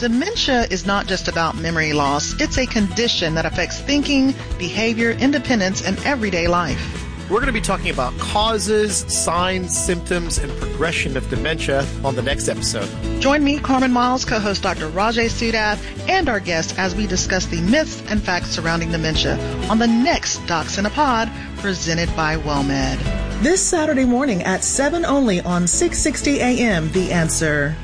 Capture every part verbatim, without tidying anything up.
Dementia is not just about memory loss. It's a condition that affects thinking, behavior, independence, and everyday life. We're going to be talking about causes, signs, symptoms, and progression of dementia on the next episode. Join me, Carmen Miles, co-host Doctor Rajay Sudath, and our guests as we discuss the myths and facts surrounding dementia on the next Docs in a Pod, presented by WellMed. This Saturday morning at seven only on six sixty A M, The Answer.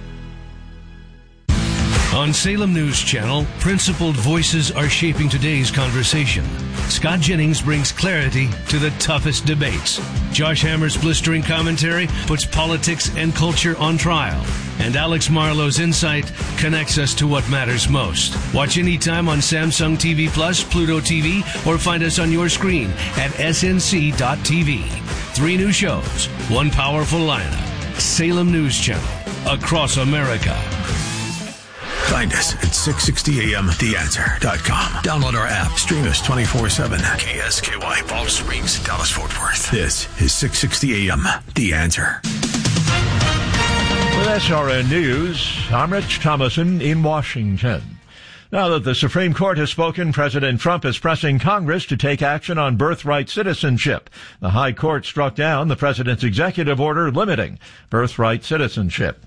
On Salem News Channel, principled voices are shaping today's conversation. Scott Jennings brings clarity to the toughest debates. Josh Hammer's blistering commentary puts politics and culture on trial. And Alex Marlowe's insight connects us to what matters most. Watch anytime on Samsung T V Plus, Pluto T V, or find us on your screen at S N C dot T V. Three new shows, one powerful lineup. Salem News Channel, across America. Find us at six sixty A M the answer dot com. Download our app. Stream us twenty-four seven. K S K Y, Palm Springs, Dallas, Fort Worth. This is six sixty A M The Answer. With S R N News, I'm Rich Thomason in Washington. Now that the Supreme Court has spoken, President Trump is pressing Congress to take action on birthright citizenship. The High Court struck down the president's executive order limiting birthright citizenship.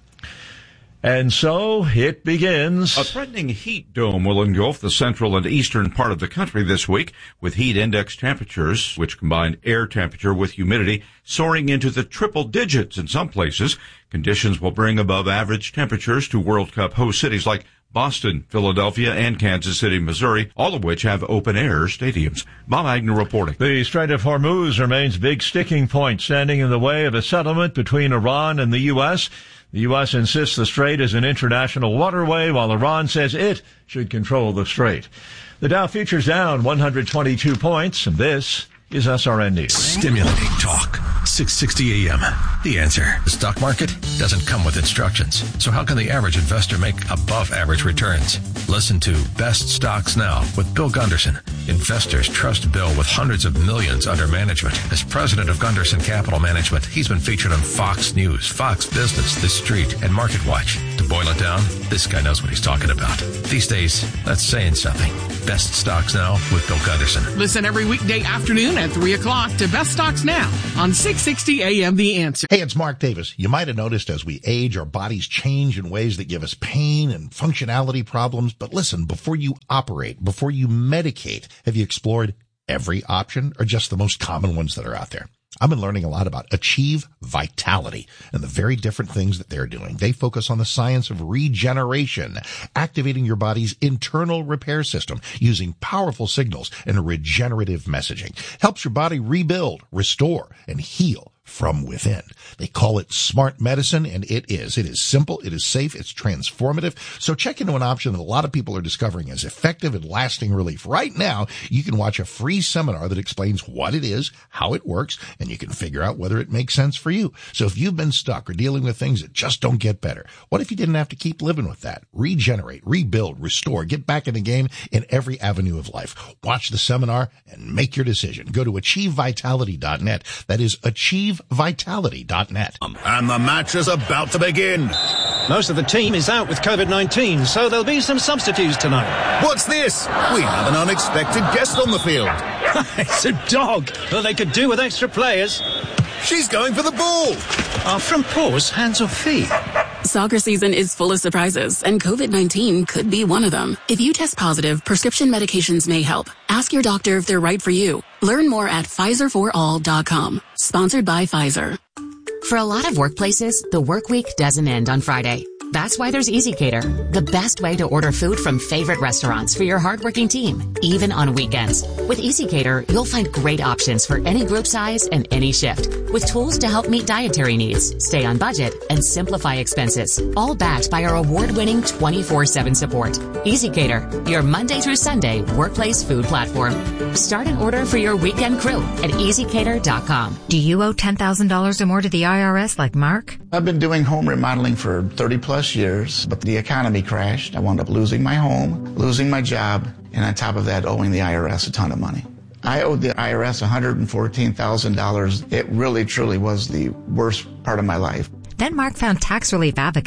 And so it begins. A threatening heat dome will engulf the central and eastern part of the country this week, with heat index temperatures, which combine air temperature with humidity, soaring into the triple digits in some places. Conditions will bring above average temperatures to World Cup host cities like Boston, Philadelphia, and Kansas City, Missouri, all of which have open-air stadiums. Bob Agnew reporting. The Strait of Hormuz remains a big sticking point, standing in the way of a settlement between Iran and the U S The U S insists the strait is an international waterway, while Iran says it should control the strait. The Dow futures down one hundred twenty-two points, and this is S R N News. Stimulating talk. six sixty A M The Answer. The stock market doesn't come with instructions. So how can the average investor make above average returns? Listen to Best Stocks Now with Bill Gunderson. Investors trust Bill with hundreds of millions under management. As president of Gunderson Capital Management, he's been featured on Fox News, Fox Business, The Street, and Market Watch. To boil it down, this guy knows what he's talking about. These days, that's saying something. Best Stocks Now with Bill Gunderson. Listen every weekday afternoon at three o'clock to Best Stocks Now on six sixty A M The Answer. Hey, it's Mark Davis. You might have noticed as we age, our bodies change in ways that give us pain and functionality problems. But listen, before you operate, before you medicate, have you explored every option or just the most common ones that are out there? I've been learning a lot about Achieve Vitality and the very different things that they're doing. They focus on the science of regeneration, activating your body's internal repair system using powerful signals and regenerative messaging. Helps your body rebuild, restore, and heal from within. They call it smart medicine, and it is. It is simple, it is safe, it's transformative. So check into an option that a lot of people are discovering as effective and lasting relief. Right now, you can watch a free seminar that explains what it is, how it works, and you can figure out whether it makes sense for you. So if you've been stuck or dealing with things that just don't get better, what if you didn't have to keep living with that? Regenerate, rebuild, restore, get back in the game in every avenue of life. Watch the seminar and make your decision. Go to achieve vitality dot net. That is achieve vitality dot net. And the match is about to begin. Most of the team is out with COVID nineteen, so there'll be some substitutes tonight. What's this? We have an unexpected guest on the field. It's a dog. Well, they could do with extra players. She's going for the ball. Are from paws, hands or feet? Soccer season is full of surprises, and COVID nineteen could be one of them. If you test positive, prescription medications may help. Ask your doctor if they're right for you. Learn more at Pfizer for all dot com. Sponsored by Pfizer. For a lot of workplaces, the work week doesn't end on Friday. That's why there's EasyCater, the best way to order food from favorite restaurants for your hardworking team, even on weekends. With EasyCater, you'll find great options for any group size and any shift, with tools to help meet dietary needs, stay on budget, and simplify expenses, all backed by our award-winning twenty-four seven support. EasyCater, your Monday through Sunday workplace food platform. Start an order for your weekend crew at easy cater dot com. Do you owe ten thousand dollars or more to the I R S like Mark? I've been doing home remodeling for thirty plus years, but the economy crashed. I wound up losing my home, losing my job, and on top of that, owing the I R S a ton of money. I owed the I R S one hundred fourteen thousand dollars. It really, truly was the worst part of my life. Then Mark found Tax Relief Advocates.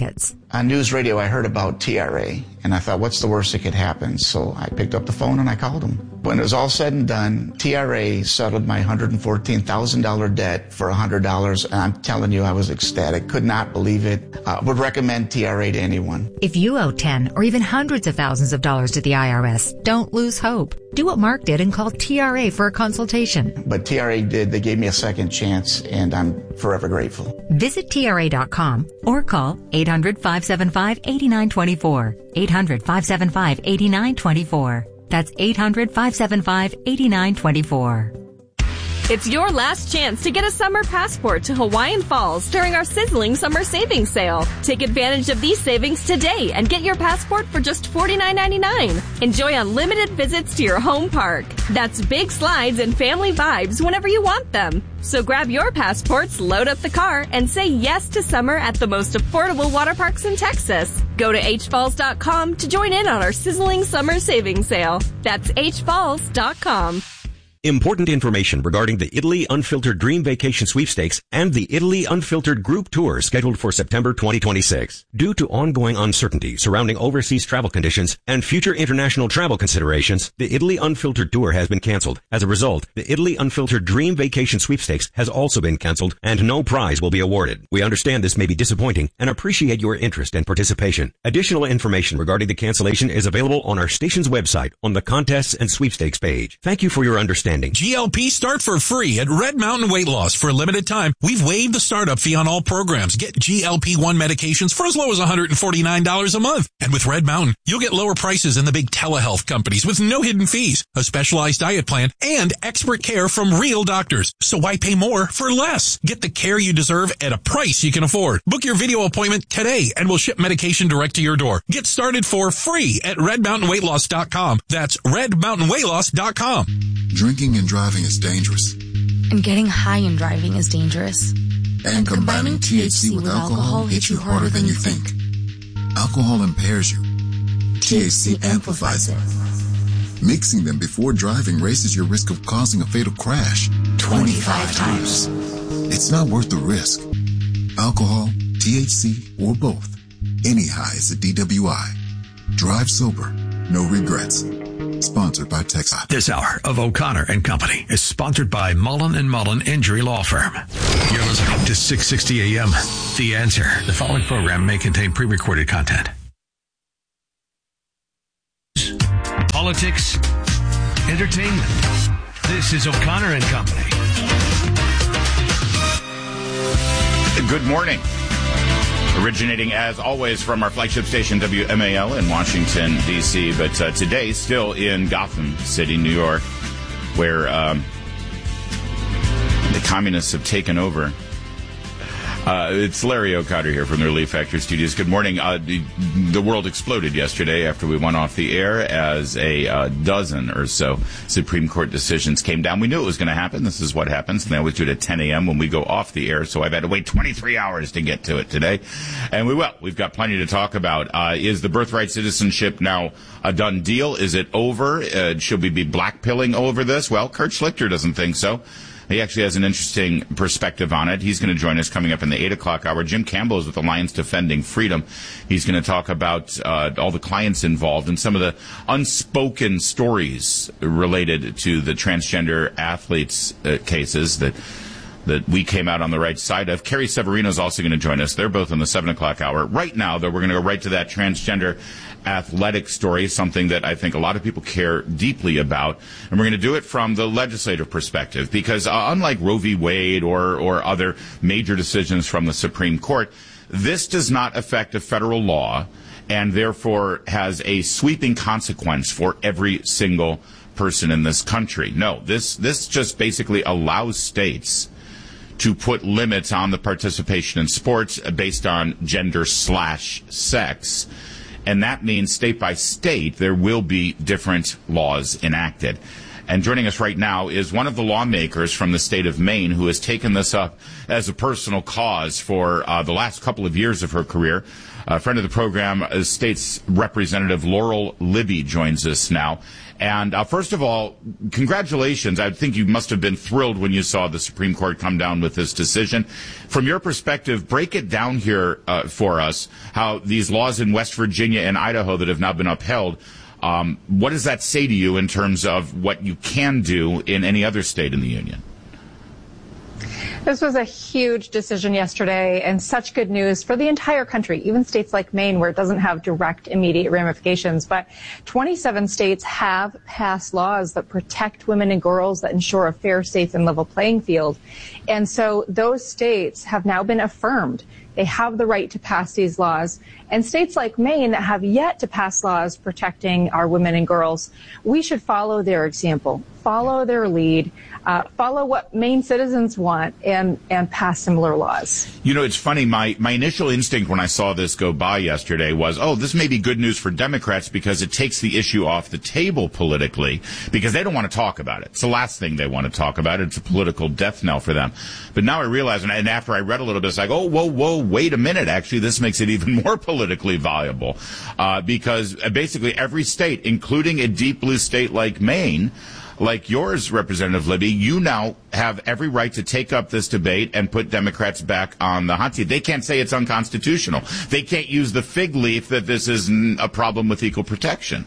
On news radio, I heard about T R A, and I thought, what's the worst that could happen? So I picked up the phone and I called them. When it was all said and done, T R A settled my one hundred fourteen thousand dollars debt for one hundred dollars, and I'm telling you, I was ecstatic. Could not believe it. Uh, would recommend T R A to anyone. If you owe ten or even hundreds of thousands of dollars to the I R S, don't lose hope. Do what Mark did and call T R A for a consultation. But T R A did. They gave me a second chance, and I'm forever grateful. Visit T R A dot com or call eight hundred, five seven five, eight nine two four. eight hundred, five seven five, eight nine two four. That's eight hundred, five seven five, eight nine two four. It's your last chance to get a summer passport to Hawaiian Falls during our sizzling summer savings sale. Take advantage of these savings today and get your passport for just forty-nine ninety-nine. Enjoy unlimited visits to your home park. That's big slides and family vibes whenever you want them. So grab your passports, load up the car, and say yes to summer at the most affordable water parks in Texas. Go to h falls dot com to join in on our sizzling summer savings sale. That's h falls dot com. Important information regarding the Italy Unfiltered Dream Vacation Sweepstakes and the Italy Unfiltered Group Tour scheduled for September twenty twenty-six. Due to ongoing uncertainty surrounding overseas travel conditions and future international travel considerations, the Italy Unfiltered Tour has been canceled. As a result, the Italy Unfiltered Dream Vacation Sweepstakes has also been canceled and no prize will be awarded. We understand this may be disappointing and appreciate your interest and participation. Additional information regarding the cancellation is available on our station's website on the Contests and Sweepstakes page. Thank you for your understanding. G L P start for free at Red Mountain Weight Loss. For a limited time, we've waived the startup fee on all programs. Get G L P one medications for as low as one hundred forty-nine dollars a month. And with Red Mountain, you'll get lower prices than the big telehealth companies with no hidden fees, a specialized diet plan, and expert care from real doctors. So why pay more for less? Get the care you deserve at a price you can afford. Book your video appointment today and we'll ship medication direct to your door. Get started for free at red mountain weight loss dot com. That's red mountain weight loss dot com. Drinking and driving is dangerous. And getting high and driving is dangerous. And combining T H C with alcohol hits you harder than you think. Alcohol impairs you. T H C amplifies it. Mixing them before driving raises your risk of causing a fatal crash twenty-five times. It's not worth the risk. Alcohol, T H C, or both. Any high is a D W I. Drive sober. No regrets. Sponsored by Texas. This hour of O'Connor and Company is sponsored by Mullen and Mullen Injury Law Firm. You're listening to six sixty A M. The Answer. The following program may contain pre-recorded content. Politics, entertainment. This is O'Connor and Company. Good morning. Originating, as always, from our flagship station, W M A L in Washington, D C, but uh, today still in Gotham City, New York, where um, the communists have taken over. Uh, it's Larry O'Connor here from the Relief Factor Studios. Good morning. Uh, the, the world exploded yesterday after we went off the air as a uh, dozen or so Supreme Court decisions came down. We knew it was going to happen. This is what happens. And they always do it at ten a.m. when we go off the air. So I've had to wait twenty-three hours to get to it today. And we will. We've got plenty to talk about. Uh, is the birthright citizenship now a done deal? Is it over? Uh, should we be blackpilling over this? Well, Kurt Schlichter doesn't think so. He actually has an interesting perspective on it. He's going to join us coming up in the eight o'clock hour. Jim Campbell is with Alliance Defending Freedom. He's going to talk about uh, all the clients involved and some of the unspoken stories related to the transgender athletes' uh, cases that that we came out on the right side of. Carrie Severino is also going to join us. They're both in the seven o'clock hour. Right now, though, we're going to go right to that transgender athletic story, something that I think a lot of people care deeply about. And we're going to do it from the legislative perspective because uh, unlike Roe v. Wade or, or other major decisions from the Supreme Court, this does not affect a federal law and therefore has a sweeping consequence for every single person in this country. No, this, this just basically allows states to put limits on the participation in sports based on gender slash sex. And that means state by state, there will be different laws enacted. And joining us right now is one of the lawmakers from the state of Maine who has taken this up as a personal cause for uh, the last couple of years of her career. A friend of the program, uh, States Representative Laurel Libby, joins us now. And uh, first of all, congratulations. I think you must have been thrilled when you saw the Supreme Court come down with this decision. From your perspective, break it down here uh, for us, how these laws in West Virginia and Idaho that have now been upheld, um, what does that say to you in terms of what you can do in any other state in the union? This was a huge decision yesterday and such good news for the entire country, even states like Maine where it doesn't have direct immediate ramifications. But twenty-seven states have passed laws that protect women and girls, that ensure a fair, safe, and level playing field. And so those states have now been affirmed. They have the right to pass these laws. And states like Maine that have yet to pass laws protecting our women and girls, we should follow their example, follow their lead, uh, follow what Maine citizens want, and, and pass similar laws. You know, it's funny. My, my initial instinct when I saw this go by yesterday was, oh, this may be good news for Democrats because it takes the issue off the table politically because they don't want to talk about it. It's the last thing they want to talk about. It's a political death knell for them. But now I realize, and, and after I read a little bit, it's like, oh, whoa, whoa, wait a minute. Actually, this makes it even more politically viable uh, because basically every state, including a deep blue state like Maine, like yours, Representative Libby, you now have every right to take up this debate and put Democrats back on the hot seat. They can't say it's unconstitutional. They can't use the fig leaf that this is a problem with equal protection.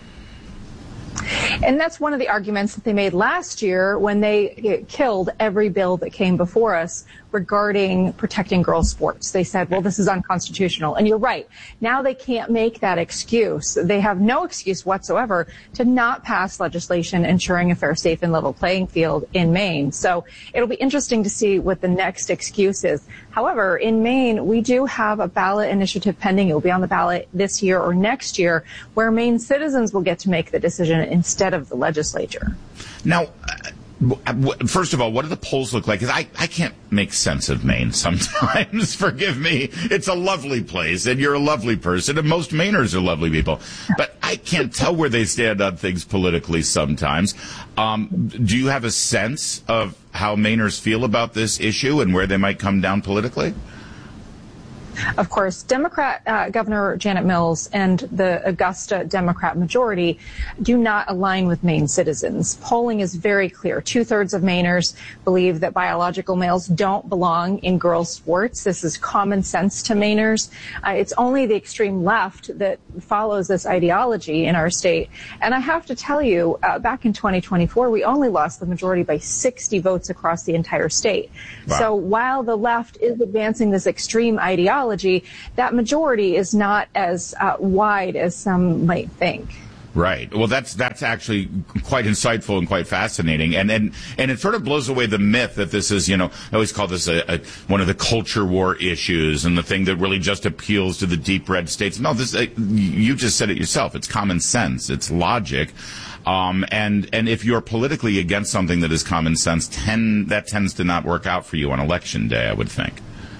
And that's one of the arguments that they made last year when they killed every bill that came before us regarding protecting girls' sports. They said, well, this is unconstitutional. And you're right. Now they can't make that excuse. They have no excuse whatsoever to not pass legislation ensuring a fair, safe, and level playing field in Maine. So it'll be interesting to see what the next excuse is. However, in Maine, we do have a ballot initiative pending. It will be on the ballot this year or next year where Maine citizens will get to make the decision instead of the legislature. Now, first of all, what do the polls look like? 'Cause I, I can't make sense of Maine sometimes. Forgive me. It's a lovely place, and you're a lovely person, and most Mainers are lovely people. But I can't tell where they stand on things politically sometimes. Um, do you have a sense of how Mainers feel about this issue and where they might come down politically? Of course, Democrat uh, Governor Janet Mills and the Augusta Democrat majority do not align with Maine citizens. Polling is very clear. Two-thirds of Mainers believe that biological males don't belong in girls' sports. This is common sense to Mainers. Uh, it's only the extreme left that follows this ideology in our state. And I have to tell you, uh, back in twenty twenty-four, we only lost the majority by sixty votes across the entire state. Wow. So while the left is advancing this extreme ideology, that majority is not as uh, wide as some might think. Right. Well, that's that's actually quite insightful and quite fascinating, and and and it sort of blows away the myth that this is, you know, I always call this a, a one of the culture war issues and the thing that really just appeals to the deep red states. No, this uh, you just said it yourself. It's common sense. It's logic. Um, and and if you're politically against something that is common sense, ten, that tends to not work out for you on election day, I would think.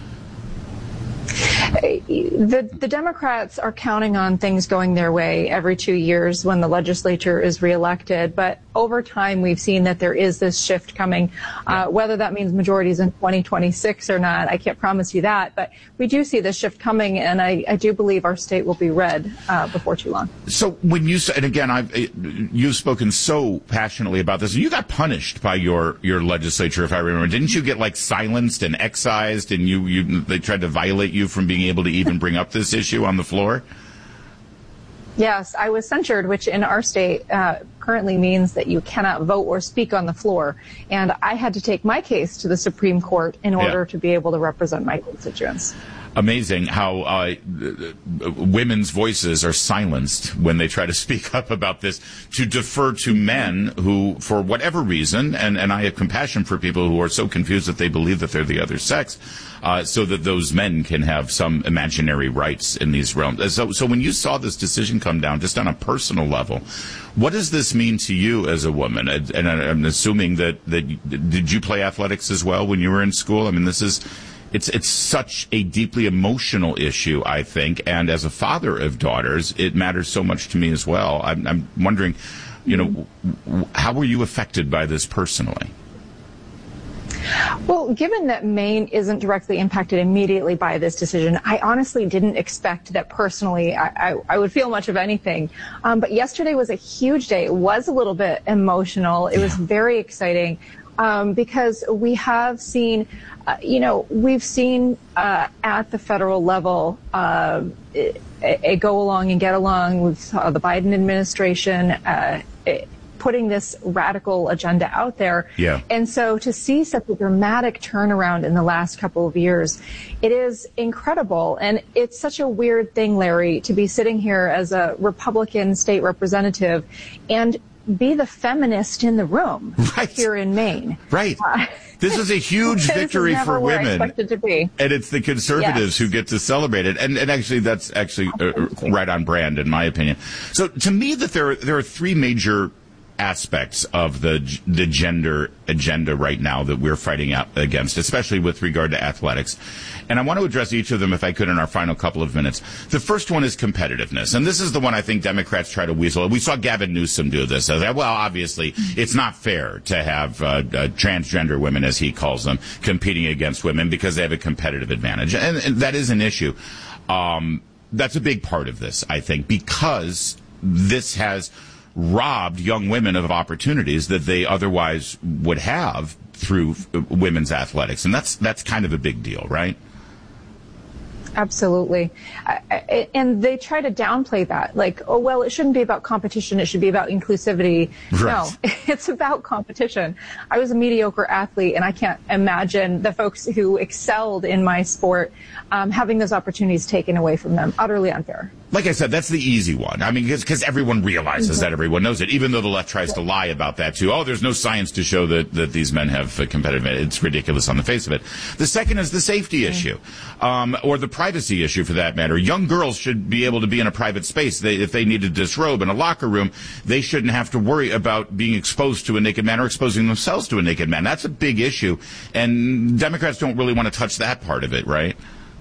The, the Democrats are counting on things going their way every two years when the legislature is reelected. But over time, we've seen that there is this shift coming. Uh, whether that means majorities in twenty twenty-six or not, I can't promise you that. But we do see this shift coming, and I, I do believe our state will be red uh, before too long. So when you and again, I've you've spoken so passionately about this, and you got punished by your your legislature, if I remember. Didn't you get like silenced and excised, and you you they tried to violate you from being able to even bring up this issue on the floor? Yes, I was censured, which in our state uh, currently means that you cannot vote or speak on the floor. And I had to take my case to the Supreme Court in order yeah. to be able to represent my constituents. Amazing how uh, women's voices are silenced when they try to speak up about this, to defer to men who, for whatever reason, and, and I have compassion for people who are so confused that they believe that they're the other sex, uh, so that those men can have some imaginary rights in these realms. So, so when you saw this decision come down, just on a personal level, what does this mean to you as a woman? And, and I'm assuming that, that, did you play athletics as well when you were in school? I mean, this is... It's it's such a deeply emotional issue, I think, and as a father of daughters, it matters so much to me as well. I'm, I'm wondering, you know, how were you affected by this personally? Well, given that Maine isn't directly impacted immediately by this decision, I honestly didn't expect that personally I, I, I would feel much of anything. Um, but yesterday was a huge day. It was a little bit emotional. It was very exciting um, because we have seen, uh, you know, we've seen uh, at the federal level uh, a, a go along and get along with uh, the Biden administration. Uh, it, putting this radical agenda out there. Yeah. And so to see such a dramatic turnaround in the last couple of years, it is incredible. And it's such a weird thing, Larry, to be sitting here as a Republican state representative and be the feminist in the room right. here in Maine. Right. Uh, this is a huge victory for women. I expected to be. And it's the conservatives yes. who get to celebrate it. And, and actually, that's actually uh, right on brand, in my opinion. So to me, that there, there are three major aspects of the the gender agenda right now that we're fighting out against, especially with regard to athletics. And I want to address each of them, if I could, in our final couple of minutes. The first one is competitiveness. And this is the one I think Democrats try to weasel. We saw Gavin Newsom do this. Well, obviously, it's not fair to have uh, uh, transgender women, as he calls them, competing against women because they have a competitive advantage. And, and that is an issue. Um, that's a big part of this, I think, because this has robbed young women of opportunities that they otherwise would have through women's athletics. And that's that's kind of a big deal, right? Absolutely. I, and they try to downplay that. Like, oh, well, it shouldn't be about competition. It should be about inclusivity. Right. No, it's about competition. I was a mediocre athlete, and I can't imagine the folks who excelled in my sport um, having those opportunities taken away from them. Utterly unfair. Like I said, that's the easy one. I mean, because everyone realizes mm-hmm. that, everyone knows it, even though the left tries to lie about that, too. Oh, there's no science to show that, that these men have a competitive advantage. It's ridiculous on the face of it. The second is the safety mm-hmm. issue, um, or the privacy issue, for that matter. Young girls should be able to be in a private space. They, if they need to disrobe in a locker room, they shouldn't have to worry about being exposed to a naked man or exposing themselves to a naked man. That's a big issue, and Democrats don't really want to touch that part of it, right?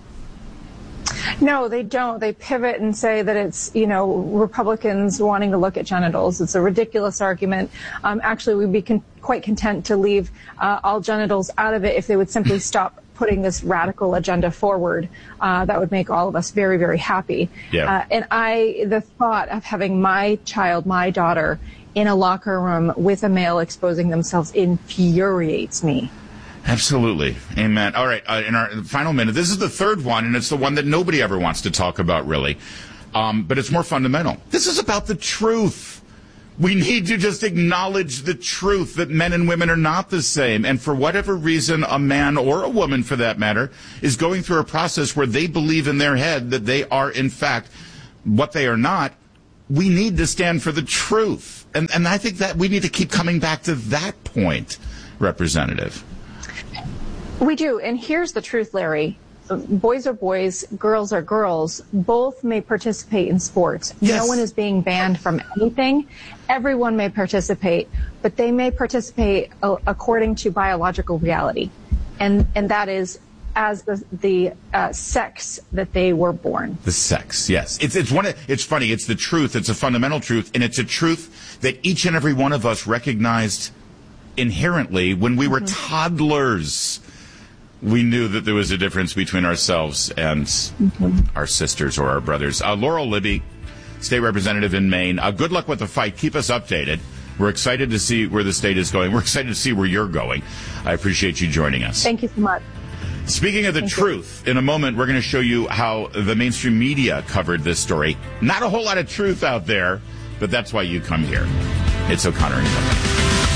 No, they don't. They pivot and say that it's, you know, Republicans wanting to look at genitals. It's a ridiculous argument. Um, actually, we'd be con- quite content to leave uh, all genitals out of it if they would simply stop putting this radical agenda forward. Uh, that would make all of us very, very happy. Yeah. Uh, and I, the thought of having my child, my daughter, in a locker room with a male exposing themselves infuriates me. Absolutely. Amen. All right. Uh, in our final minute, this is the third one, and it's the one that nobody ever wants to talk about, really. Um, but it's more fundamental. This is about the truth. We need to just acknowledge the truth that men and women are not the same. And for whatever reason, a man or a woman, for that matter, is going through a process where they believe in their head that they are, in fact, what they are not. We need to stand for the truth. And, and I think that we need to keep coming back to that point, Representative. We do. And here's the truth, Larry. Boys are boys, girls are girls. Both may participate in sports. Yes. No one is being banned from anything. Everyone may participate, but they may participate uh, according to biological reality. And and that is as the the uh, sex that they were born. The sex, yes. It's it's one. Of, it's funny. It's the truth. It's a fundamental truth, and it's a truth that each and every one of us recognized inherently when we were mm-hmm. toddlers. We knew that there was a difference between ourselves and mm-hmm. our sisters or our brothers. Uh, Laurel Libby, state representative in Maine. Uh, good luck with the fight. Keep us updated. We're excited to see where the state is going. We're excited to see where you're going. I appreciate you joining us. Thank you so much. Speaking of the Thank truth, you. in a moment, we're going to show you how the mainstream media covered this story. Not a whole lot of truth out there, but that's why you come here. It's O'Connor and Company.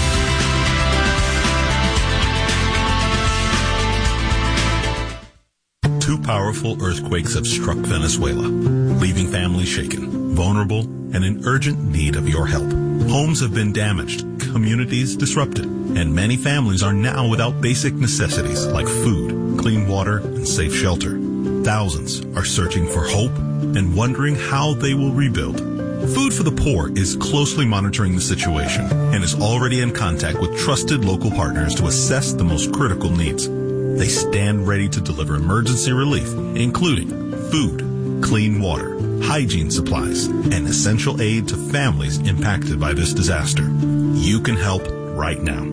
Two powerful earthquakes have struck Venezuela, leaving families shaken, vulnerable, and in urgent need of your help. Homes have been damaged, communities disrupted, and many families are now without basic necessities like food, clean water, and safe shelter. Thousands are searching for hope and wondering how they will rebuild. Food for the Poor is closely monitoring the situation and is already in contact with trusted local partners to assess the most critical needs. They stand ready to deliver emergency relief, including food, clean water, hygiene supplies, and essential aid to families impacted by this disaster. You can help right now.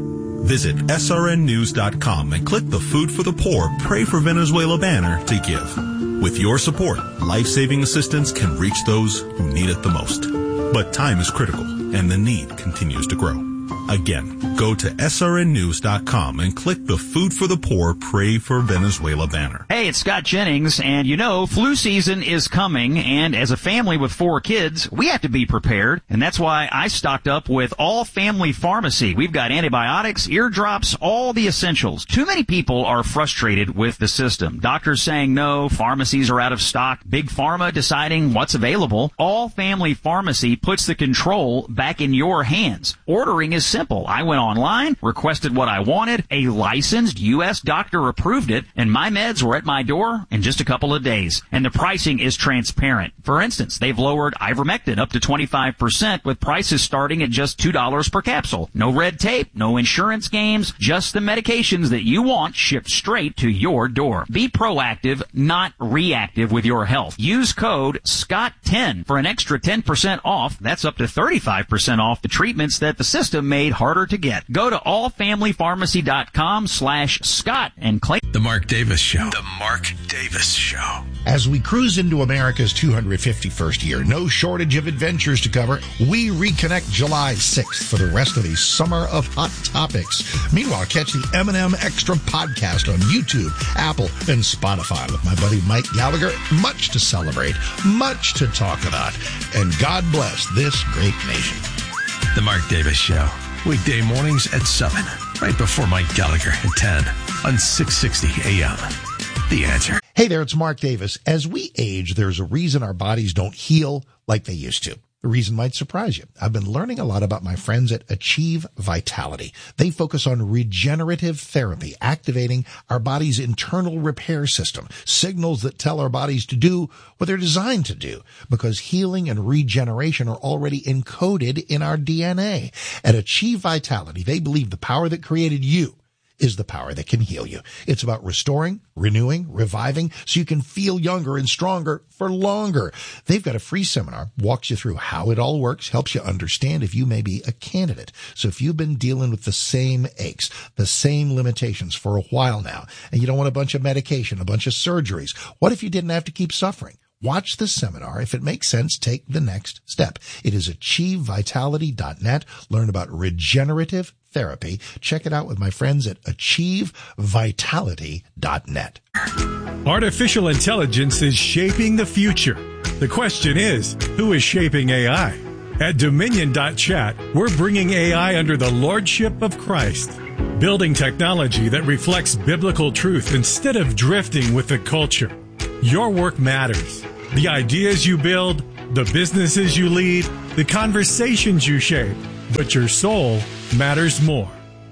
Visit S R N news dot com and click the Food for the Poor, Pray for Venezuela banner to give. With your support, life-saving assistance can reach those who need it the most. But time is critical, and the need continues to grow. Again, go to S R N news dot com and click the Food for the Poor, Pray for Venezuela banner. Hey, it's Scott Jennings, and you know, flu season is coming, and as a family with four kids, we have to be prepared, and that's why I stocked up with All Family Pharmacy. We've got antibiotics, eardrops, all the essentials. Too many people are frustrated with the system. Doctors saying no, pharmacies are out of stock, Big Pharma deciding what's available. All Family Pharmacy puts the control back in your hands. Ordering is simple. I went online, requested what I wanted, a licensed U S doctor approved it, and my meds were at my door in just a couple of days. And the pricing is transparent. For instance, they've lowered ivermectin up to twenty-five percent with prices starting at just two dollars per capsule. No red tape, no insurance games, just the medications that you want shipped straight to your door. Be proactive, not reactive with your health. Use code Scott ten for an extra ten percent off. That's up to thirty-five percent off the treatments that the system made harder to get. Go to all family pharmacy dot com slash Scott and claim The Mark Davis Show. The Mark Davis Show. As we cruise into America's two hundred fifty-first year, no shortage of adventures to cover. We reconnect July sixth for the rest of a summer of hot topics. Meanwhile, catch the M and M Extra podcast on YouTube, Apple, and Spotify with my buddy Mike Gallagher. Much to celebrate, much to talk about, and God bless this great nation. The Mark Davis Show. Weekday mornings at seven, right before Mike Gallagher at ten on six sixty A M. The Answer. Hey there, it's Mark Davis. As we age, there's a reason our bodies don't heal like they used to. The reason might surprise you. I've been learning a lot about my friends at Achieve Vitality. They focus on regenerative therapy, activating our body's internal repair system, signals that tell our bodies to do what they're designed to do, because healing and regeneration are already encoded in our D N A. At Achieve Vitality, they believe the power that created you is the power that can heal you. It's about restoring, renewing, reviving, so you can feel younger and stronger for longer. They've got a free seminar, walks you through how it all works, helps you understand if you may be a candidate. So if you've been dealing with the same aches, the same limitations for a while now, and you don't want a bunch of medication, a bunch of surgeries, what if you didn't have to keep suffering? Watch the seminar. If it makes sense, take the next step. It is achieve vitality dot net. Learn about regenerative therapy. Check it out with my friends at achieve vitality dot net. Artificial intelligence is shaping the future. The question is, who is shaping A I? At Dominion dot chat, we're bringing A I under the lordship of Christ, building technology that reflects biblical truth instead of drifting with the culture. Your work matters. The ideas you build, the businesses you lead, the conversations you shape, but your soul matters more.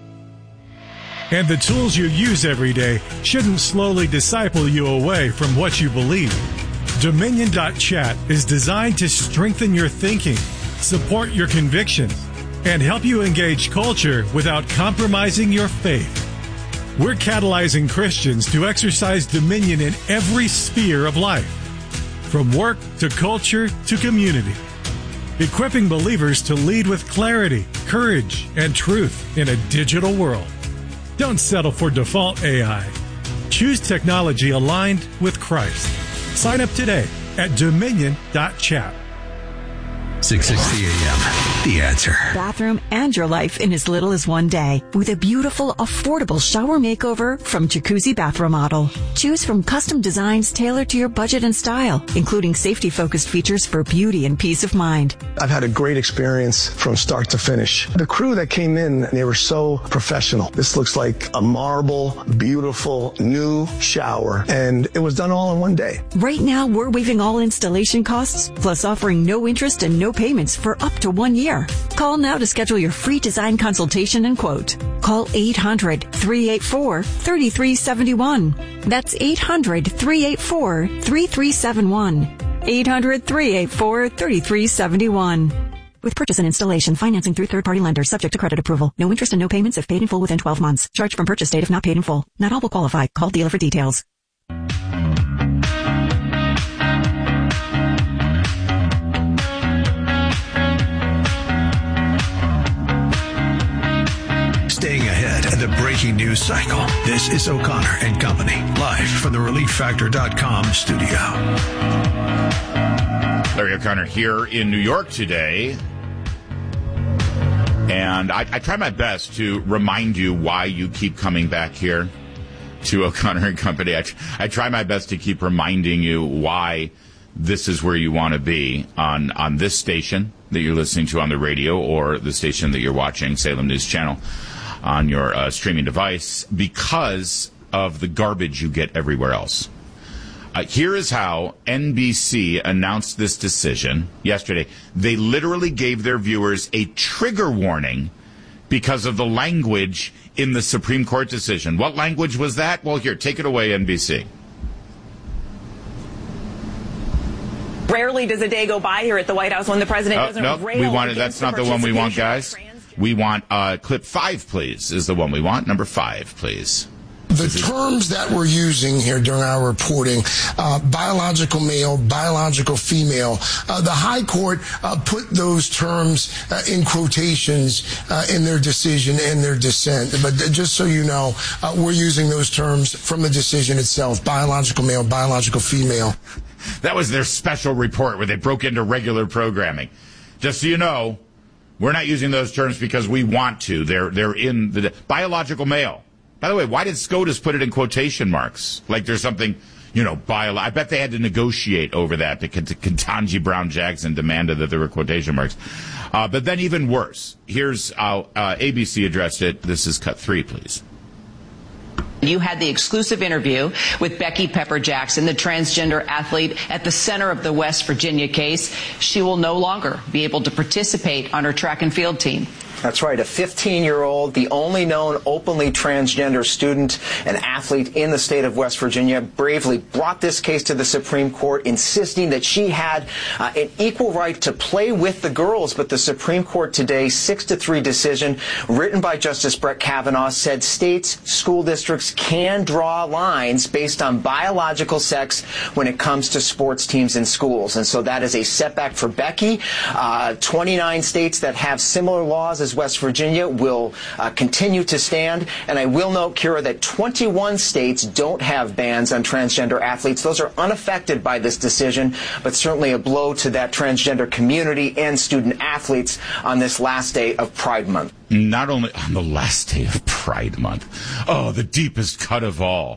And the tools you use every day shouldn't slowly disciple you away from what you believe. Dominion dot chat is designed to strengthen your thinking, support your convictions, and help you engage culture without compromising your faith. We're catalyzing Christians to exercise dominion in every sphere of life, from work to culture to community, equipping believers to lead with clarity, courage, and truth in a digital world. Don't settle for default A I. Choose technology aligned with Christ. Sign up today at Dominion dot chat. six sixty A M. The Answer. Bathroom and your life in as little as one day with a beautiful, affordable shower makeover from Jacuzzi Bath Remodel. Choose from custom designs tailored to your budget and style, including safety-focused features for beauty and peace of mind. I've had a great experience from start to finish. The crew that came in, they were so professional. This looks like a marble, beautiful, new shower, and it was done all in one day. Right now, we're waiving all installation costs, plus offering no interest and no payments for up to one year. Call now to schedule your free design consultation and quote. Call eight hundred, three eight four, three three seven one. That's eight hundred, three eight four, three three seven one. eight hundred, three eight four, three three seven one. With purchase and installation, financing through third-party lenders subject to credit approval. No interest and no payments if paid in full within twelve months. Charge from purchase date if not paid in full. Not all will qualify. Call dealer for details. Staying ahead breaking news cycle. This is O'Connor and Company, live from the relief factor dot com studio. Larry O'Connor here in New York today. And I, I try my best to remind you why you keep coming back here to O'Connor and Company. I, I try my best to keep reminding you why this is where you want to be on, on this station that you're listening to on the radio, or the station that you're watching, Salem News Channel, on your uh, streaming device, because of the garbage you get everywhere else. Uh, here is how N B C announced this decision yesterday. They literally gave their viewers a trigger warning because of the language in the Supreme Court decision. What language was that? Well, here, take it away, N B C. Rarely does a day go by here at the White House when the president uh, doesn't no, rail we wanted, against that's not the one we want, guys. We want uh, clip five, please, is the one we want. Number five, please. The terms that we're using here during our reporting, uh, biological male, biological female, uh, the High Court uh, put those terms uh, in quotations uh, in their decision and their dissent. But just so you know, uh, we're using those terms from the decision itself, biological male, biological female. That was their special report where they broke into regular programming. Just so you know, we're not using those terms because we want to. They're they're in the biological male. By the way, why did SCOTUS put it in quotation marks? Like there's something, you know, bio. I bet they had to negotiate over that because Ketanji Brown Jackson demanded that there were quotation marks. Uh, but then even worse, here's how uh, A B C addressed it. This is cut three, please. You had the exclusive interview with Becky Pepper Jackson, the transgender athlete at the center of the West Virginia case. She will no longer be able to participate on her track and field team. That's right, a fifteen-year-old, the only known openly transgender student and athlete in the state of West Virginia, bravely brought this case to the Supreme Court, insisting that she had uh, an equal right to play with the girls. But the Supreme Court today, six to three decision, written by Justice Brett Kavanaugh, said states, school districts can draw lines based on biological sex when it comes to sports teams in schools. And so that is a setback for Becky. Uh, twenty-nine states that have similar laws as West Virginia will uh, continue to stand. And I will note, Kira, that twenty-one states don't have bans on transgender athletes. Those are unaffected by this decision, but certainly a blow to that transgender community and student athletes on this last day of Pride Month. Not only on the last day of Pride Month. Oh, the deepest cut of all.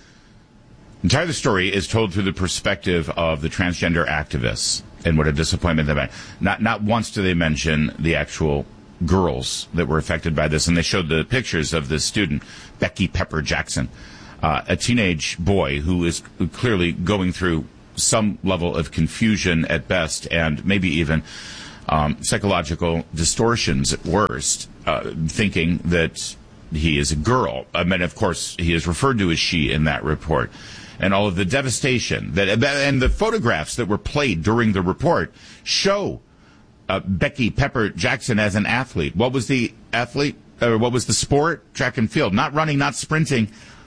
The entire story is told through the perspective of the transgender activists, and what a disappointment they've been. Not, not once do they mention the actual girls that were affected by this, and they showed the pictures of this student, Becky Pepper Jackson, uh, a teenage boy who is clearly going through some level of confusion at best, and maybe even um, psychological distortions at worst, uh, thinking that he is a girl. I mean, of course, he is referred to as she in that report. And all of the devastation that, and the photographs that were played during the report show Uh, Becky Pepper Jackson as an athlete. What was the athlete, or what was the sport? Track and field. Not running, not sprinting.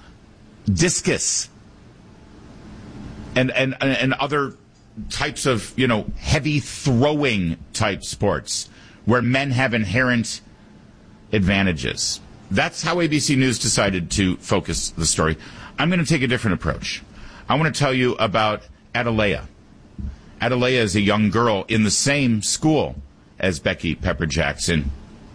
Discus. And, and, and other types of, you know, heavy throwing type sports where men have inherent advantages. That's how A B C News decided to focus the story. I'm going to take a different approach. I want to tell you about Adelea. Adelea is a young girl in the same school as Becky Pepper Jackson.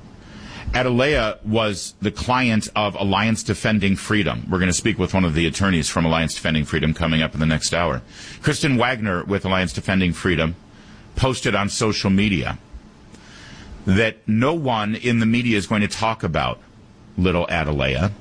Adelea was the client of Alliance Defending Freedom. We're going to speak with one of the attorneys from Alliance Defending Freedom coming up in the next hour. Kristen Wagner with Alliance Defending Freedom posted on social media that no one in the media is going to talk about little Adelea.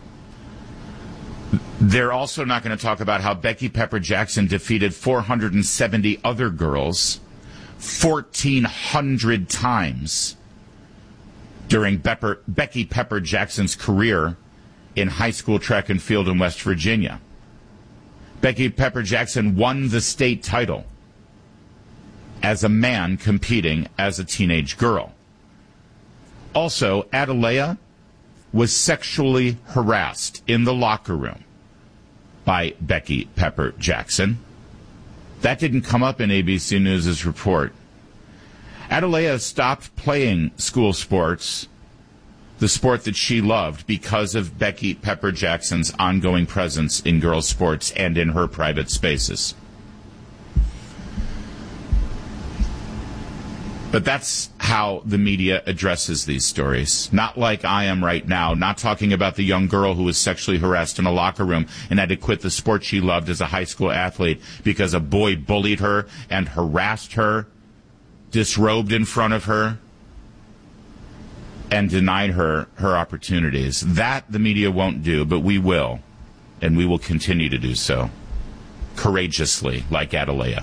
They're also not going to talk about how Becky Pepper Jackson defeated four hundred seventy other girls fourteen hundred times during Bepper, Becky Pepper Jackson's career in high school track and field in West Virginia. Becky Pepper Jackson won the state title as a man competing as a teenage girl. Also, Adelea was sexually harassed in the locker room by Becky Pepper Jackson. That didn't come up in A B C News' report. Adelea stopped playing school sports the sport that she loved because of Becky Pepper Jackson's ongoing presence in girls' sports and in her private spaces. But that's how the media addresses these stories. Not like I am right now, not talking about the young girl who was sexually harassed in a locker room and had to quit the sport she loved as a high school athlete because a boy bullied her and harassed her, disrobed in front of her, and denied her her opportunities. That the media won't do, but we will, and we will continue to do so, courageously, like Adelia.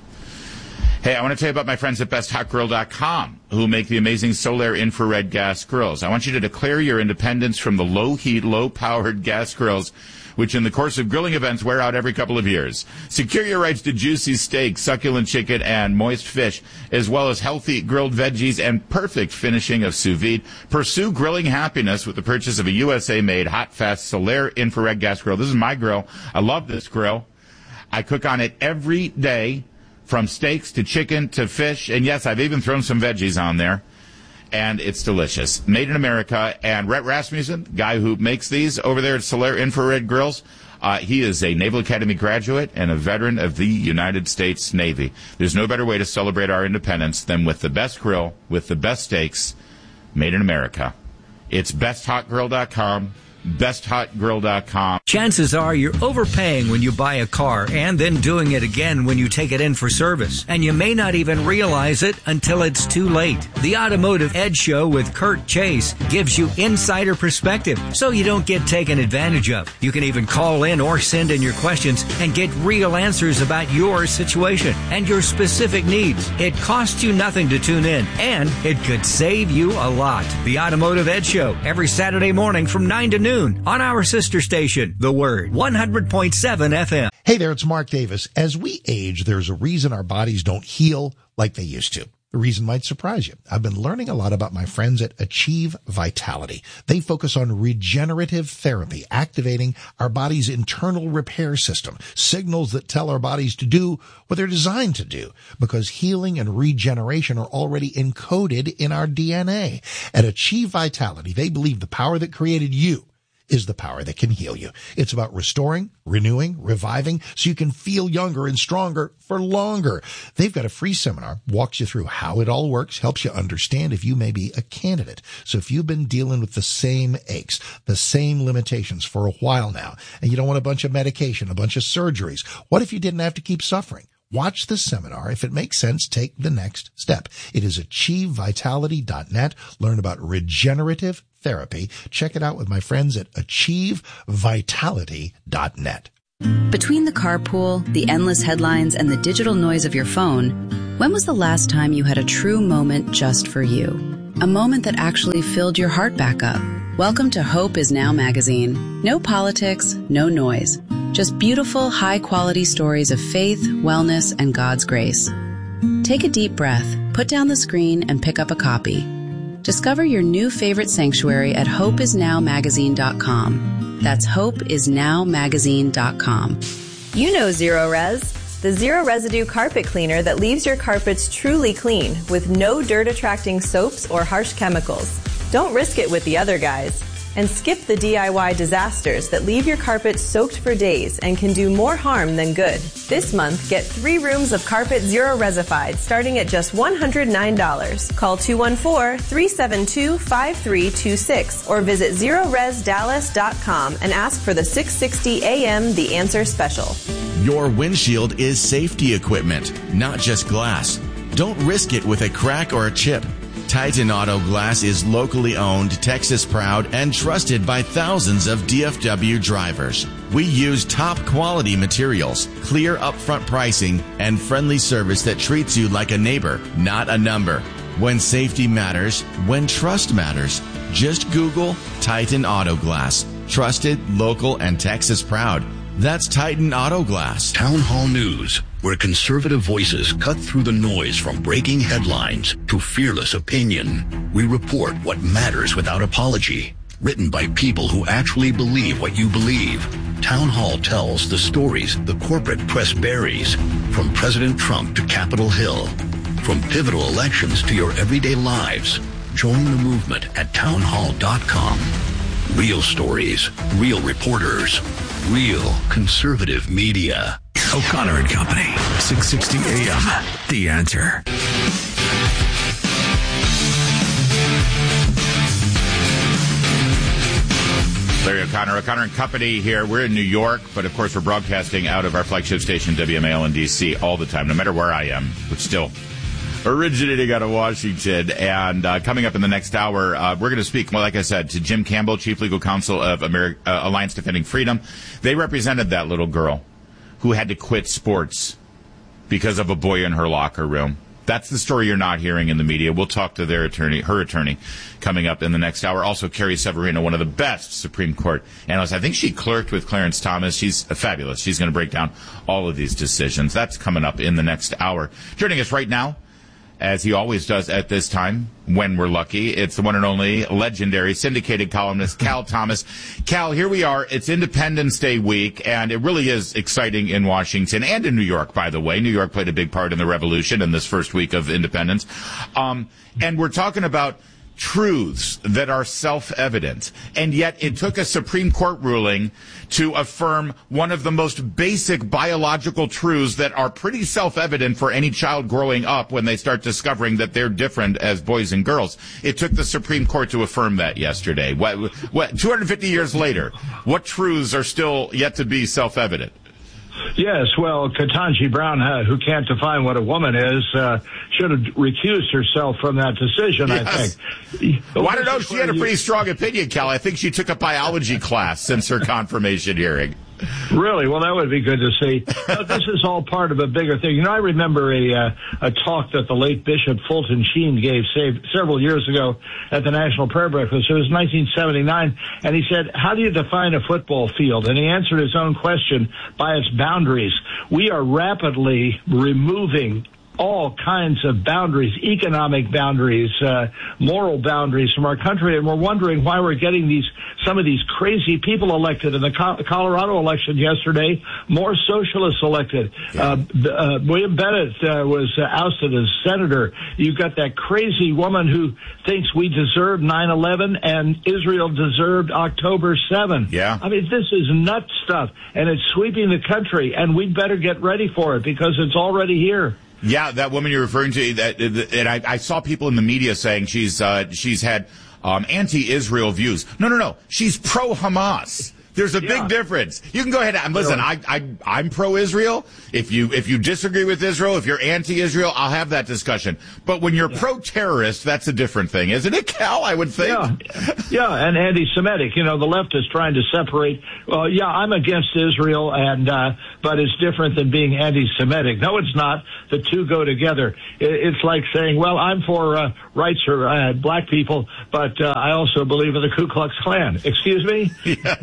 Hey, I want to tell you about my friends at best hot grill dot com, who make the amazing Solaire infrared gas grills. I want you to declare your independence from the low-heat, low-powered gas grills, which in the course of grilling events wear out every couple of years. Secure your rights to juicy steak, succulent chicken, and moist fish, as well as healthy grilled veggies and perfect finishing of sous vide. Pursue grilling happiness with the purchase of a U S A-made, hot, fast Solaire infrared gas grill. This is my grill. I love this grill. I cook on it every day, from steaks to chicken to fish, and yes, I've even thrown some veggies on there, and it's delicious. Made in America, and Rhett Rasmussen, guy who makes these over there at Solaire Infrared Grills, uh, he is a Naval Academy graduate and a veteran of the United States Navy. There's no better way to celebrate our independence than with the best grill, with the best steaks, made in America. It's best hot grill dot com. best hot grill dot com. Chances are you're overpaying when you buy a car and then doing it again when you take it in for service. And you may not even realize it until it's too late. The Automotive Edge Show with Kurt Chase gives you insider perspective so you don't get taken advantage of. You can even call in or send in your questions and get real answers about your situation and your specific needs. It costs you nothing to tune in, and it could save you a lot. The Automotive Edge Show, every Saturday morning from nine to noon. On our sister station, The Word, one hundred point seven F M. Hey there, it's Mark Davis. As we age, there's a reason our bodies don't heal like they used to. The reason might surprise you. I've been learning a lot about my friends at Achieve Vitality. They focus on regenerative therapy, activating our body's internal repair system, signals that tell our bodies to do what they're designed to do, because healing and regeneration are already encoded in our D N A. At Achieve Vitality, they believe the power that created you is the power that can heal you. It's about restoring, renewing, reviving, so you can feel younger and stronger for longer. They've got a free seminar, walks you through how it all works, helps you understand if you may be a candidate. So if you've been dealing with the same aches, the same limitations for a while now, and you don't want a bunch of medication, a bunch of surgeries, what if you didn't have to keep suffering? Watch the seminar. If it makes sense, take the next step. It is achieve vitality dot net. Learn about regenerative therapy. Check it out with my friends at achieve vitality dot net. Between the carpool, the endless headlines, and the digital noise of your phone, when was the last time you had a true moment just for you? A moment that actually filled your heart back up. Welcome to Hope Is Now magazine. No politics, no noise. Just beautiful, high-quality stories of faith, wellness, and God's grace. Take a deep breath, put down the screen, and pick up a copy. Discover your new favorite sanctuary at hope is now magazine dot com. That's hope is now magazine dot com. You know Zero Res, the zero residue carpet cleaner that leaves your carpets truly clean with no dirt-attracting soaps or harsh chemicals. Don't risk it with the other guys. And skip the D I Y disasters that leave your carpet soaked for days and can do more harm than good. This month, get three rooms of carpet Zero Resified starting at just one hundred nine dollars. Call two one four, three seven two, five three two six or visit zero res dallas dot com and ask for the six sixty A M The Answer Special. Your windshield is safety equipment, not just glass. Don't risk it with a crack or a chip. Titan Auto Glass is locally owned, Texas proud, and trusted by thousands of D F W drivers. We use top quality materials, clear upfront pricing, and friendly service that treats you like a neighbor, not a number. When safety matters, when trust matters, just Google Titan Auto Glass. Trusted, local, and Texas proud. That's Titan Auto Glass. Town Hall News, where conservative voices cut through the noise from breaking headlines to fearless opinion. We report what matters without apology. Written by people who actually believe what you believe. Town Hall tells the stories the corporate press buries, from President Trump to Capitol Hill, from pivotal elections to your everyday lives. Join the movement at townhall dot com. Real stories, real reporters, real conservative media. O'Connor and Company, six sixty A M. The Answer. Larry O'Connor, O'Connor and Company here. We're in New York, but of course we're broadcasting out of our flagship station, W M A L in D C, all the time, no matter where I am, but still originating out of Washington. And uh, coming up in the next hour, uh, we're going to speak, well, like I said, to Jim Campbell, Chief Legal Counsel of Ameri- uh, Alliance Defending Freedom. They represented that little girl who had to quit sports because of a boy in her locker room. That's the story you're not hearing in the media. We'll talk to their attorney, her attorney, coming up in the next hour. Also, Carrie Severino, one of the best Supreme Court analysts. I think she clerked with Clarence Thomas. She's fabulous. She's going to break down all of these decisions. That's coming up in the next hour. Joining us right now, as he always does at this time, when we're lucky, it's the one and only legendary syndicated columnist, Cal Thomas. Cal, here we are. It's Independence Day week, and it really is exciting in Washington and in New York, by the way. New York played a big part in the revolution in this first week of independence. Um, and we're talking about truths that are self-evident, and yet it took a Supreme Court ruling to affirm one of the most basic biological truths that are pretty self-evident for any child growing up when they start discovering that they're different as boys and girls. It took the Supreme Court to affirm that yesterday. What, what, two hundred fifty years later, what truths are still yet to be self-evident? Yes, well, Ketanji Brown, uh, who can't define what a woman is, uh, should have recused herself from that decision, yes. I think. Well, I don't know. She had a pretty strong opinion, Cal. I think she took a biology class since her confirmation hearing. Really? Well, that would be good to see. But this is all part of a bigger thing. You know, I remember a uh, a talk that the late Bishop Fulton Sheen gave say, several years ago at the National Prayer Breakfast. It was nineteen seventy-nine, and he said, how do you define a football field? And he answered his own question by its boundaries. We are rapidly removing all kinds of boundaries, economic boundaries, uh, moral boundaries from our country, and we're wondering why we're getting these some of these crazy people elected. In the Co- Colorado election yesterday, more socialists elected. Uh, uh, William Bennett uh, was uh, ousted as senator. You've got that crazy woman who thinks we deserved nine eleven and Israel deserved October seventh. Yeah. I mean, this is nut stuff, and it's sweeping the country, and we'd better get ready for it because it's already here. Yeah, that woman you're referring to, that, and I, I saw people in the media saying she's uh, she's had um, anti-Israel views. No, no, no. She's pro-Hamas. There's a yeah. big difference. You can go ahead and listen. I, I, I'm pro-Israel. If you if you disagree with Israel, if you're anti-Israel, I'll have that discussion. But when you're yeah. pro-terrorist, that's a different thing, isn't it, Cal? I would think. Yeah, yeah, and anti-Semitic. You know, the left is trying to separate. Well, yeah, I'm against Israel, and uh, but it's different than being anti-Semitic. No, it's not. The two go together. It's like saying, well, I'm for uh, rights for uh, black people, but uh, I also believe in the Ku Klux Klan. Excuse me? Yeah.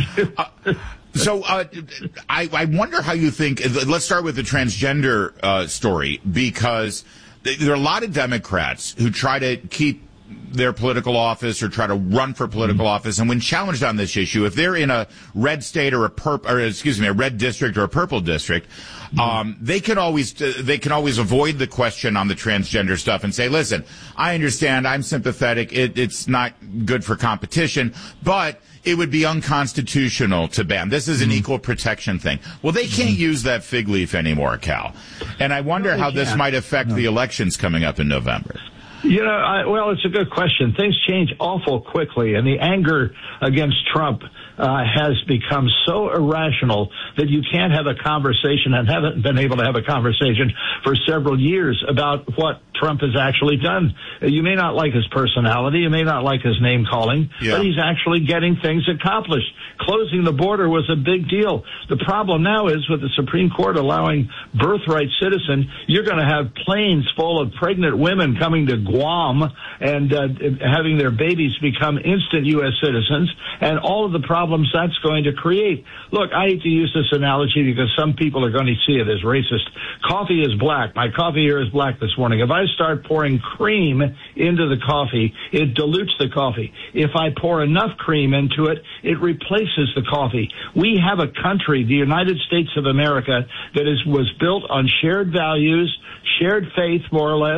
uh, so uh, I, I wonder how you think, let's start with the transgender uh, story, because there are a lot of Democrats who try to keep their political office or try to run for political mm-hmm. office, and when challenged on this issue, if they're in a red state or a purple, or excuse me, a red district or a purple district, mm-hmm. um, they can always uh, they can always avoid the question on the transgender stuff and say, "Listen, I understand. I'm sympathetic. It, it's not good for competition, but it would be unconstitutional to ban. This is an mm-hmm. equal protection thing." Well, they can't mm-hmm. use that fig leaf anymore, Cal, and I wonder no, how can't. this might affect no. the elections coming up in November. You know, I, well, it's a good question. Things change awful quickly, and the anger against Trump uh, has become so irrational that you can't have a conversation, and haven't been able to have a conversation for several years about what Trump has actually done. You may not like his personality, you may not like his name calling, yeah. but he's actually getting things accomplished. Closing the border was a big deal. The problem now is with the Supreme Court allowing birthright citizen, you're going to have planes full of pregnant women coming to Guam and uh, having their babies become instant U S citizens, and all of the problems that's going to create. Look, I hate to use this analogy because some people are going to see it as racist. Coffee is black. My coffee here is black this morning. If I start pouring cream into the coffee, it dilutes the coffee. If I pour enough cream into it, it replaces the coffee. We have a country, the United States of America, that is was built on shared values, shared faith, more or less,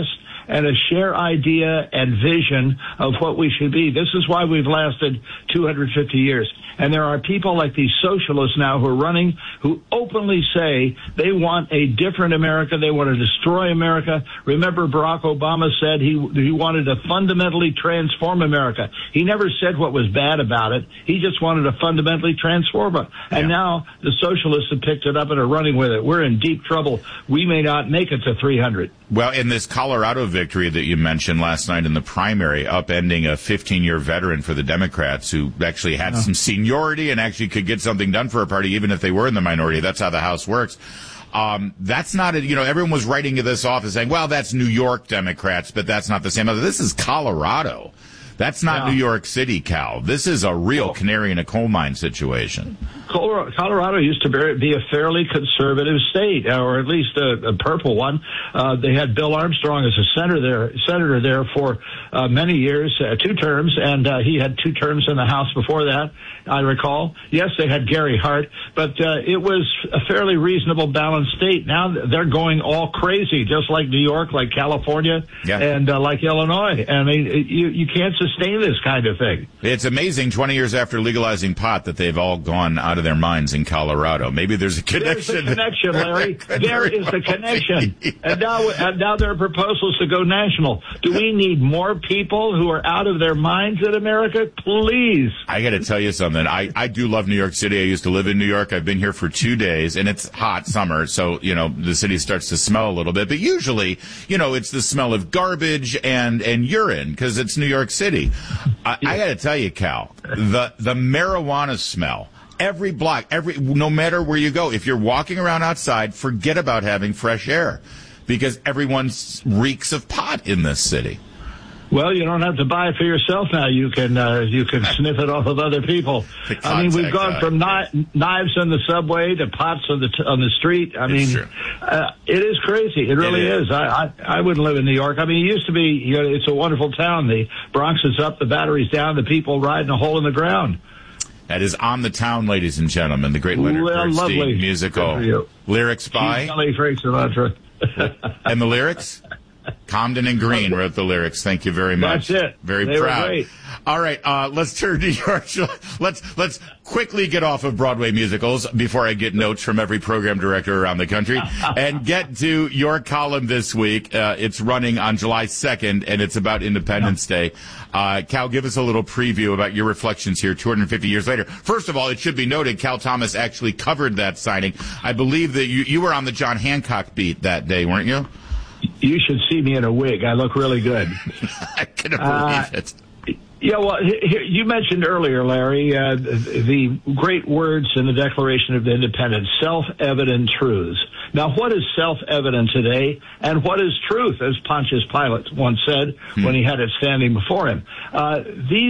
and a shared idea and vision of what we should be. This is why we've lasted two hundred fifty years. And there are people like these socialists now who are running, who openly say they want a different America. They want to destroy America. Remember, Barack Obama said he he wanted to fundamentally transform America. He never said what was bad about it. He just wanted to fundamentally transform it. And yeah. now the socialists have picked it up and are running with it. We're in deep trouble. We may not make it to three hundred. Well, in this Colorado victory that you mentioned last night in the primary, upending a fifteen-year veteran for the Democrats who actually had oh. some seniority and actually could get something done for a party, even if they were in the minority. That's how the House works. Um, that's not a, you know, everyone was writing this off as saying, well, that's New York Democrats, but that's not the same. This is Colorado. That's not yeah. New York City, Cal. This is a real canary in a coal mine situation. Colorado used to be a fairly conservative state, or at least a, a purple one. Uh, they had Bill Armstrong as a senator there, senator there for uh, many years, uh, two terms, and uh, he had two terms in the House before that, I recall. Yes, they had Gary Hart, but uh, it was a fairly reasonable, balanced state. Now they're going all crazy, just like New York, like California, yeah. and uh, like Illinois. I mean, you, you can't sustain this kind of thing. It's amazing, twenty years after legalizing pot, that they've all gone out of their minds in Colorado. Maybe there's a connection. There's a connection, Larry. There is the connection. And now, and now there are proposals to go national. Do we need more people who are out of their minds in America? Please. I got to tell you something. I, I do love New York City. I used to live in New York. I've been here for two days, and it's hot summer, so, you know, the city starts to smell a little bit. But usually, you know, it's the smell of garbage and, and urine, because it's New York City. I, I got to tell you, Cal, the, the marijuana smell, every block, every, no matter where you go, if you're walking around outside, forget about having fresh air, because everyone reeks of pot in this city. Well, you don't have to buy it for yourself now. You can uh, you can sniff it off of other people. I mean, we've gone from kni- knives on the subway to pots on the t- on the street. I mean, uh, it is crazy. It really it is. is. I, I I wouldn't live in New York. I mean, it used to be. You know, it's a wonderful town. The Bronx is up, the Battery's down, the people riding a hole in the ground. That is On the Town, ladies and gentlemen. The great Leonard well, Bernstein lovely. musical. Lyrics by Kelly Frank Sinatra. And the lyrics? Comden and Green wrote the lyrics. Thank you very much. That's it. Very they proud. Were great. All right, uh, let's turn to your. Let's let's quickly get off of Broadway musicals before I get notes from every program director around the country, and get to your column this week. Uh, it's running on July second, and it's about Independence Day. Uh, Cal, give us a little preview about your reflections here two hundred fifty years later. First of all, it should be noted, Cal Thomas actually covered that signing. I believe that you you were on the John Hancock beat that day, weren't you? You should see me in a wig. I look really good. I couldn't believe uh, it. Yeah, well, you mentioned earlier, Larry, uh, the great words in the Declaration of Independence, self-evident truths. Now, what is self-evident today, and what is truth, as Pontius Pilate once said hmm. when he had it standing before him? Uh, these